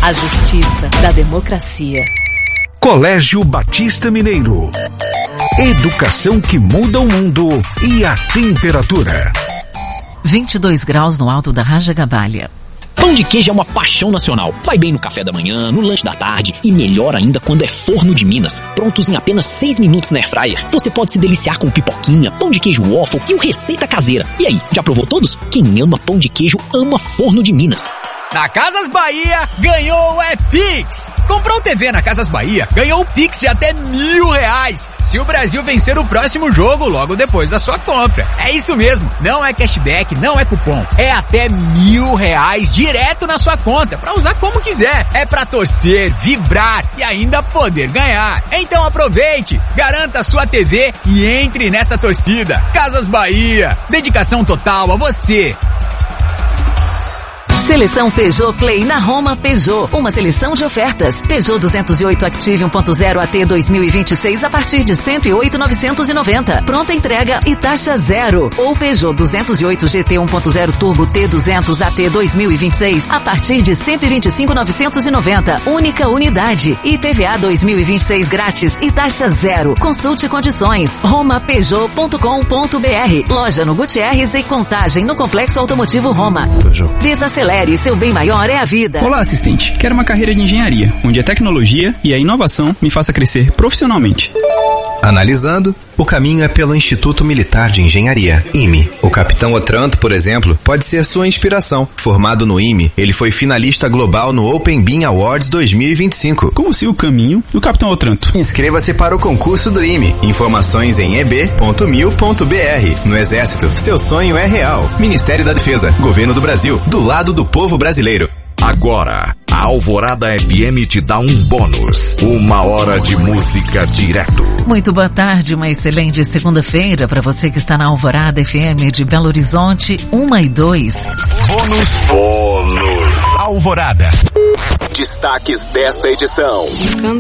A justiça da democracia. Colégio Batista Mineiro. Educação que muda o mundo e a temperatura. 22 graus no alto da Rajagabalha. Pão de queijo é uma paixão nacional. Vai bem no café da manhã, no lanche da tarde e melhor ainda quando é forno de Minas. Prontos em apenas 6 minutos na airfryer. Você pode se deliciar com pipoquinha, pão de queijo waffle e o receita caseira. E aí, já provou todos? Quem ama pão de queijo ama forno de Minas. Na Casas Bahia, ganhou o Pix. Comprou TV na Casas Bahia, ganhou o Pix de até R$1.000. Se o Brasil vencer o próximo jogo logo depois da sua compra. É isso mesmo, não é cashback, não é cupom. É até R$1.000 direto na sua conta, pra usar como quiser. É pra torcer, vibrar e ainda poder ganhar. Então aproveite, garanta a sua TV e entre nessa torcida. Casas Bahia, dedicação total a você. Seleção Peugeot Play na Roma Peugeot. Uma seleção de ofertas. Peugeot 208 Active 1.0 AT 2026 a partir de 108.990. Pronta entrega e taxa zero. Ou Peugeot 208 GT 1.0 Turbo T200 AT 2026 a partir de 125.990. Única unidade. IPVA 2026 grátis e taxa zero. Consulte condições. romapeugeot.com.br. Loja no Gutierrez e Contagem no Complexo Automotivo Roma. Desacelere. Seu bem maior é a vida. Olá, assistente. Quero uma carreira de engenharia, onde a tecnologia e a inovação me faça crescer profissionalmente. Analisando, o caminho é pelo Instituto Militar de Engenharia, IME. O Capitão Otranto, por exemplo, pode ser sua inspiração. Formado no IME, ele foi finalista global no Open Bean Awards 2025. Como se o caminho do Capitão Otranto. Inscreva-se para o concurso do IME. Informações em eb.mil.br. No Exército, seu sonho é real. Ministério da Defesa, Governo do Brasil, do lado do povo brasileiro. Agora, a Alvorada FM te dá um bônus. 1 hora de música direto. Muito boa tarde, uma excelente segunda-feira para você que está na Alvorada FM de Belo Horizonte, 1 e 2. Bônus. Alvorada. Destaques desta edição.